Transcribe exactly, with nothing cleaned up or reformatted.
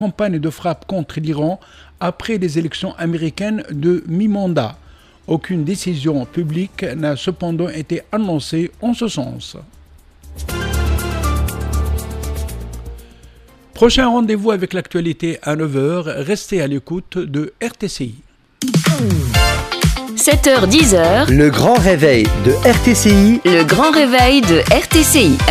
campagne de frappe contre l'Iran après les élections américaines de mi-mandat. Aucune décision publique n'a cependant été annoncée en ce sens. Prochain rendez-vous avec l'actualité à neuf heures. Restez à l'écoute de R T C I. sept heures dix. Le grand réveil de R T C I. Le grand réveil de R T C I.